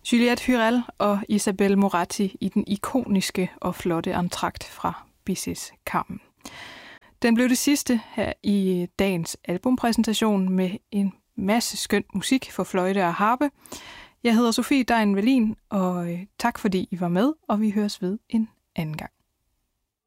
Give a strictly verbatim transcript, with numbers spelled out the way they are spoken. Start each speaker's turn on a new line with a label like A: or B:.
A: Juliette Hyrel og Isabelle Moratti i den ikoniske og flotte entrakt fra Bizets Carmen. Den blev det sidste her i dagens albumpræsentation med en masse skøn musik for fløjte og harpe. Jeg hedder Sofie Dein Velin, og tak fordi I var med, og vi høres ved en anden gang.